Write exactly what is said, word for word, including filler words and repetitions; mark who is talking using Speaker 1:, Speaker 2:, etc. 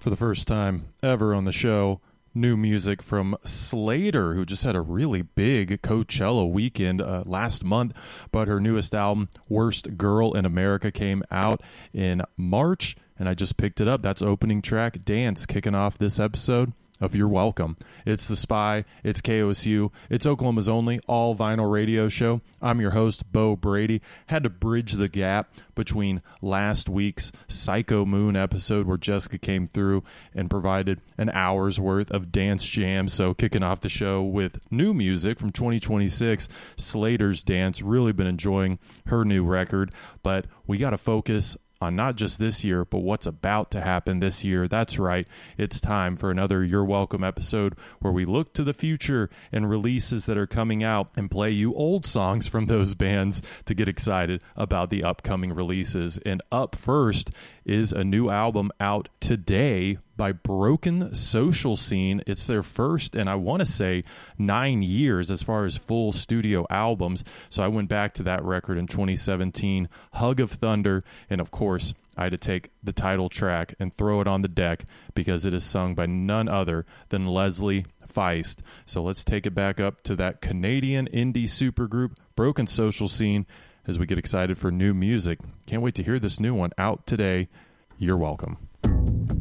Speaker 1: For the first time ever on the show, new music from Slater, who just had a really big Coachella weekend uh, last month, but her newest album, Worst Girl in America, came out in March, and I just picked it up. That's opening track, Dance, kicking off this episode of You're Welcome. It's The Spy, it's K O S U, it's Oklahoma's only all vinyl radio show. I'm your host, Bo Brady. Had to bridge the gap between last week's Psycho Moon episode where Jessica came through and provided an hour's worth of dance jams. So kicking off the show with new music from twenty twenty-six, Slater's Dance. Really been enjoying her new record, but we got to focus on not just this year, but what's about to happen this year. That's right. It's time for another You're Welcome episode where we look to the future and releases that are coming out and play you old songs from those bands to get excited about the upcoming releases. And up first is a new album out today by Broken Social Scene. It's their first, and I want to say nine years as far as full studio albums. So I went back to that record in twenty seventeen, Hug of Thunder, and of course, I had to take the title track and throw it on the deck because it is sung by none other than Leslie Feist. So let's take it back up to that Canadian indie supergroup, Broken Social Scene, as we get excited for new music. Can't wait to hear this new one out today. You're welcome.